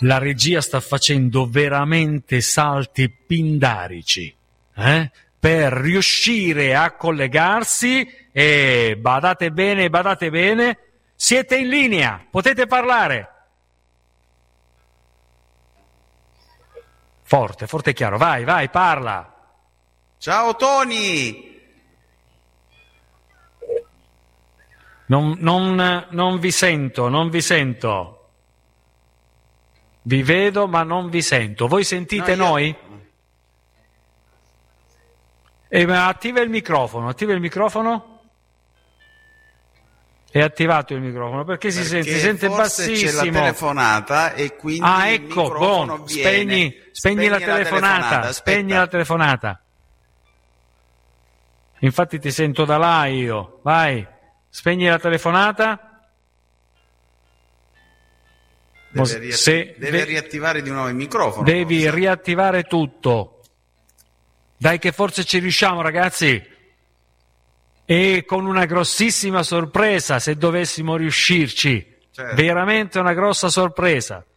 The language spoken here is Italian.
La regia sta facendo veramente salti pindarici per riuscire a collegarsi e badate bene, siete in linea, potete parlare. Forte e chiaro, vai, parla. Ciao Tony! Non vi sento. Vi vedo ma non vi sento. Voi sentite noi? Attiva il microfono. È attivato il microfono perché si sente bassissimo. C'è la telefonata e quindi il microfono viene. Spegni la telefonata. Infatti ti sento da là io. Vai, spegni la telefonata. Deve riattivare di nuovo il microfono. Devi riattivare tutto. Dai che forse ci riusciamo, ragazzi. E con una grossissima sorpresa, se dovessimo riuscirci. Certo. Veramente una grossa sorpresa.